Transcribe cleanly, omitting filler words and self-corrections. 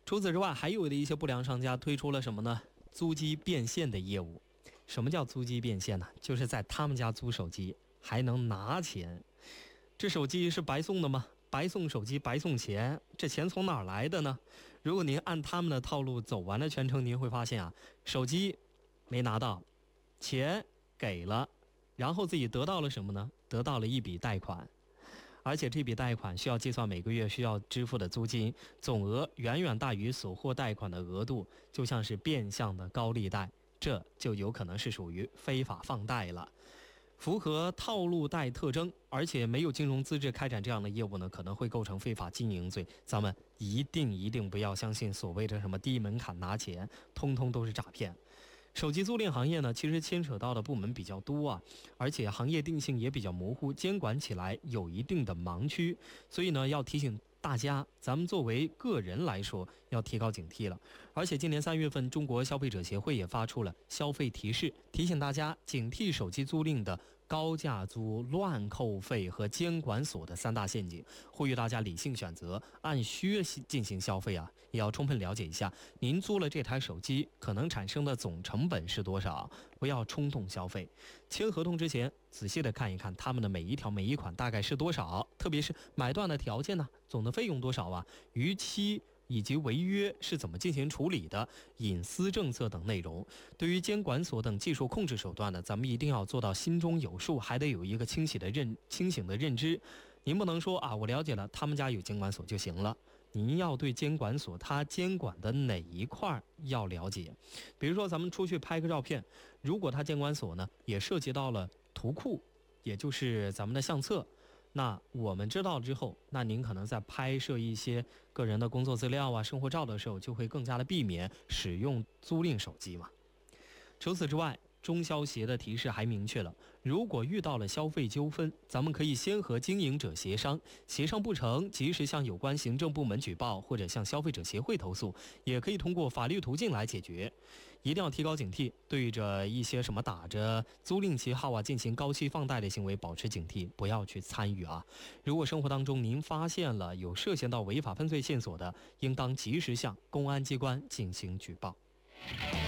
除此之外，还有的一些不良商家推出了什么呢？租机变现的业务。什么叫租机变现呢？就是在他们家租手机还能拿钱。这手机是白送的吗？白送手机白送钱，这钱从哪儿来的呢？如果您按他们的套路走完了全程，您会发现啊，手机没拿到，钱给了，然后自己得到了什么呢？得到了一笔贷款，而且这笔贷款需要计算每个月需要支付的租金，总额远远大于所获贷款的额度，就像是变相的高利贷，这就有可能是属于非法放贷了。符合套路贷特征，而且没有金融资质开展这样的业务呢，可能会构成非法经营罪。咱们一定不要相信所谓的什么低门槛拿钱，通通都是诈骗。手机租赁行业呢，其实牵扯到的部门比较多啊，而且行业定性也比较模糊，监管起来有一定的盲区，所以呢，要提醒大家，咱们作为个人来说，要提高警惕了。而且今年3月份，中国消费者协会也发出了消费提示，提醒大家警惕手机租赁的高价租、乱扣费和监管所的3大陷阱，呼吁大家理性选择，按需进行消费啊，也要充分了解一下您租了这台手机可能产生的总成本是多少，不要冲动消费。签合同之前，仔细的看一看他们的每一条每一款大概是多少，特别是买断的条件呢，总的费用多少啊，逾期以及违约是怎么进行处理的，隐私政策等内容。对于监管所等技术控制手段呢，咱们一定要做到心中有数，还得有一个清醒的认知。您不能说啊，我了解了他们家有监管所就行了，您要对监管所它监管的哪一块要了解。比如说咱们出去拍个照片，如果它监管所呢也涉及到了图库，也就是咱们的相册，那我们知道之后，那您可能在拍摄一些个人的工作资料啊、生活照的时候，就会更加的避免使用租赁手机嘛。除此之外，中消协的提示还明确了，如果遇到了消费纠纷，咱们可以先和经营者协商，协商不成，及时向有关行政部门举报或者向消费者协会投诉，也可以通过法律途径来解决。一定要提高警惕，对着一些什么打着租赁旗号啊进行高息放贷的行为保持警惕，不要去参与啊。如果生活当中您发现了有涉嫌到违法犯罪线索的，应当及时向公安机关进行举报。